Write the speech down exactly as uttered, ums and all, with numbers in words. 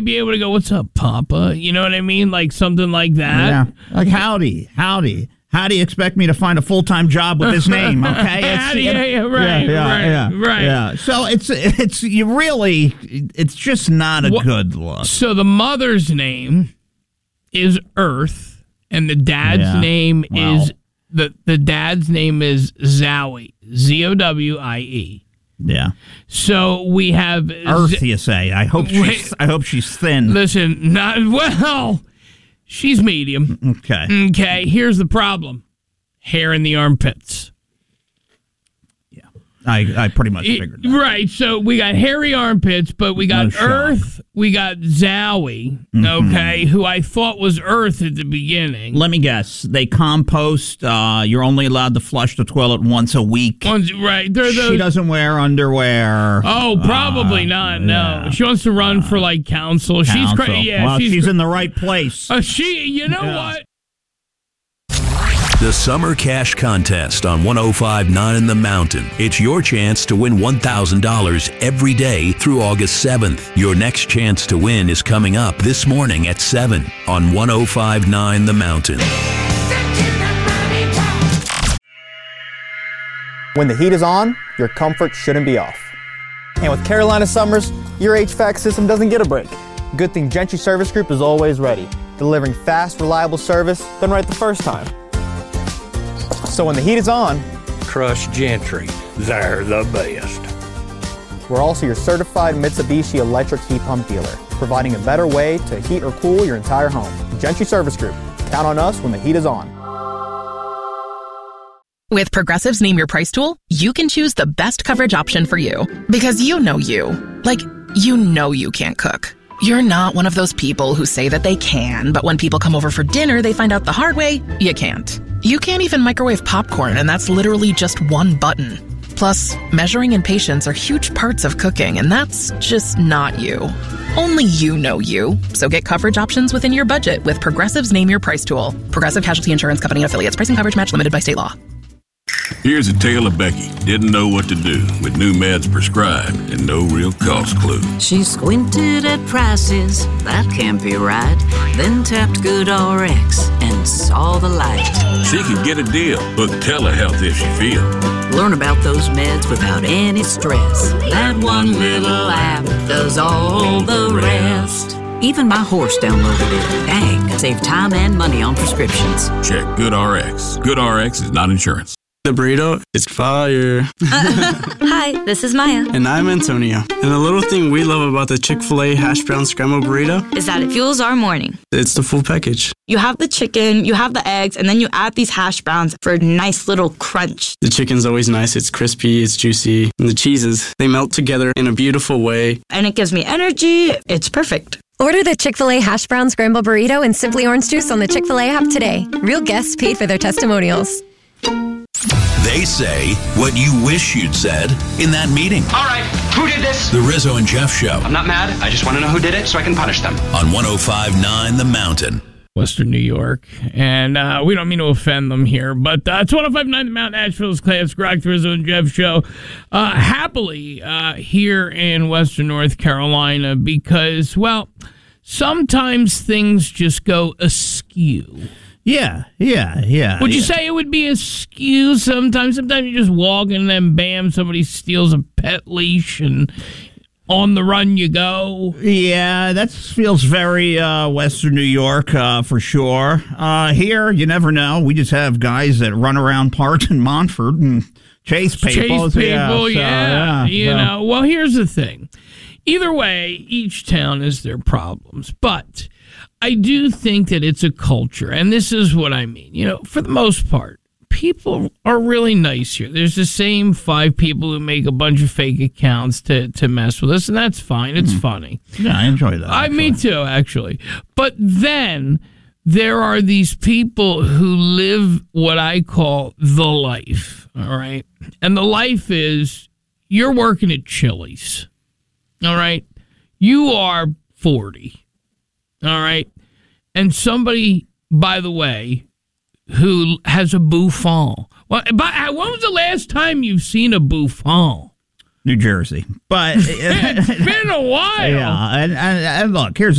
be able to go, "What's up, Papa?" You know what I mean? Like something like that. Yeah. Like, howdy, howdy. How do you expect me to find a full-time job with his name, okay? yeah, yeah, yeah, right, yeah, right, yeah, right. Yeah. So it's, it's you really, it's just not a What, good look. So the mother's name is Earth, and the dad's Yeah. name Wow. is, the, the dad's name is Zowie, Z O W I E. Yeah. So we have... Earth, you say. I hope she's, Wait. I hope she's thin. Listen, not, well... She's medium. Okay. Okay, here's the problem. Hair in the armpits. Yeah. I, I pretty much figured that. Right, so we got hairy armpits, but we got No shock. Earth, we got Zowie, Mm-hmm. okay, who I thought was Earth at the beginning. Let me guess. They compost. Uh, you're only allowed to flush the toilet once a week. One's, right, they're those, She doesn't wear underwear. Oh, probably Uh, not, no. yeah. She wants to run for, like, council. She's Council. crazy. Yeah, well, she's, she's cra- in the right place. uh, she, you know Yeah. what? The Summer Cash Contest on one oh five point nine in the Mountain. It's your chance to win one thousand dollars every day through August seventh. Your next chance to win is coming up this morning at seven on one oh five point nine The Mountain. When the heat is on, your comfort shouldn't be off. And with Carolina Summers, your H V A C system doesn't get a break. Good thing Gentry Service Group is always ready, delivering fast, reliable service done right the first time. So when the heat is on, Trust Gentry. They're the best. we're also your certified Mitsubishi electric heat pump dealer, providing a better way to heat or cool your entire home. Gentry Service Group. Count on us when the heat is on. With Progressive's Name Your Price tool, you can choose the best coverage option for you. Because you know you. Like, you know you can't cook. You're not one of those people who say that they can, but when people come over for dinner, they find out the hard way, you can't. You can't even microwave popcorn, and that's literally just one button. Plus, measuring and patience are huge parts of cooking, and that's just not you. Only you know you. So get coverage options within your budget with Progressive's Name Your Price tool. Progressive Casualty Insurance Company and Affiliates. Pricing coverage match limited by state law. Here's a tale of Becky. Didn't know what to do with new meds prescribed and no real cost clue. She squinted at prices, that can't be right. Then tapped GoodRx and saw the light. She could get a deal, book telehealth if she feel. Learn about those meds without any stress. That one little app does all the rest. Even my horse downloaded it. Dang, save time and money on prescriptions. Check GoodRx. GoodRx is not insurance. The burrito is fire. Hi, this is Maya. And I'm Antonio. And the little thing we love about the Chick-fil-A hash brown scrambled burrito Is that it fuels our morning. it's the full package. You have the chicken, you have the eggs, and then you add these hash browns for a nice little crunch. The chicken's always nice. It's crispy, it's juicy. And the cheeses, they melt together in a beautiful way. And it gives me energy. It's perfect. Order the Chick-fil-A Hash Brown Scramble Burrito and Simply Orange Juice on the Chick-fil-A app today. Real guests paid for their testimonials. They say what you wish you'd said in that meeting. All right, who did this? The Rizzo and Jeff Show I'm not mad. I just want to know who did it so I can punish them. on one oh five point nine The Mountain. Western New York. And uh, we don't mean to offend them here, but uh, it's one oh five point nine The Mountain, Asheville's Class Grog, the Rizzo and Jeff Show. Uh, happily uh, here in Western North Carolina because, well, sometimes things just go askew. Yeah, yeah, yeah. Would you yeah. say it would be askew sometimes? Sometimes you just walk and then bam, somebody steals a pet leash and on the run you go. Yeah, that feels very uh, Western New York uh, for sure. Uh, here, you never know. We just have guys that run around parks in Montford and chase people. Chase people, yeah. so, yeah. yeah, You so. know, well, here's the thing. Either way, each town has their problems, but I do think that it's a culture, and this is what I mean. You know, for the most part, people are really nice here. There's the same five people who make a bunch of fake accounts to, to mess with us, and that's fine. It's mm. funny. Yeah, I enjoy that. I, me too, actually. But then there are these people who live what I call the life, all right? And the life is you're working at Chili's, all right? You are forty. All right. And somebody, by the way, who has a bouffant. Well, but when was the last time you've seen a bouffant? New Jersey. But it's been a while. Yeah. And, and, and look, here's